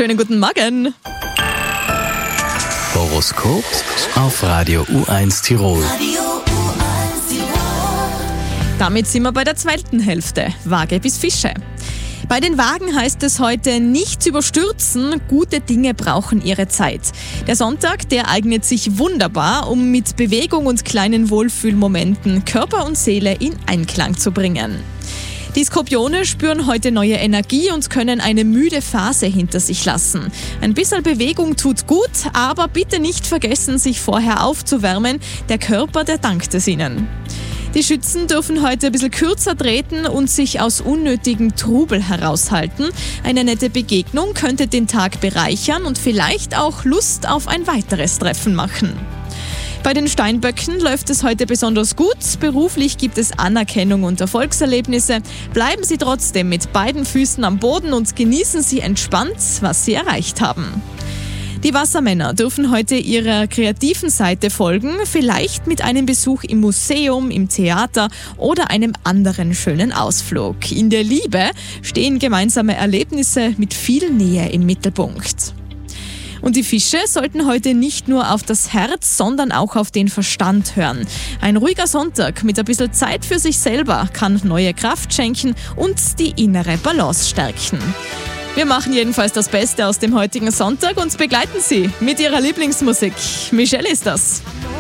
Schönen guten Morgen. Horoskop auf Radio U1 Tirol. Damit sind wir bei der zweiten Hälfte. Waage bis Fische. Bei den Waagen heißt es heute, nichts überstürzen, gute Dinge brauchen ihre Zeit. Der Sonntag, der eignet sich wunderbar, um mit Bewegung und kleinen Wohlfühlmomenten Körper und Seele in Einklang zu bringen. Die Skorpione spüren heute neue Energie und können eine müde Phase hinter sich lassen. Ein bisschen Bewegung tut gut, aber bitte nicht vergessen, sich vorher aufzuwärmen. Der Körper, der dankt es ihnen. Die Schützen dürfen heute ein bisschen kürzer treten und sich aus unnötigem Trubel heraushalten. Eine nette Begegnung könnte den Tag bereichern und vielleicht auch Lust auf ein weiteres Treffen machen. Bei den Steinböcken läuft es heute besonders gut. Beruflich gibt es Anerkennung und Erfolgserlebnisse. Bleiben Sie trotzdem mit beiden Füßen am Boden und genießen Sie entspannt, was Sie erreicht haben. Die Wassermänner dürfen heute ihrer kreativen Seite folgen, vielleicht mit einem Besuch im Museum, im Theater oder einem anderen schönen Ausflug. In der Liebe stehen gemeinsame Erlebnisse mit viel Nähe im Mittelpunkt. Und die Fische sollten heute nicht nur auf das Herz, sondern auch auf den Verstand hören. Ein ruhiger Sonntag mit ein bisschen Zeit für sich selber kann neue Kraft schenken und die innere Balance stärken. Wir machen jedenfalls das Beste aus dem heutigen Sonntag und begleiten Sie mit Ihrer Lieblingsmusik. Michelle ist das.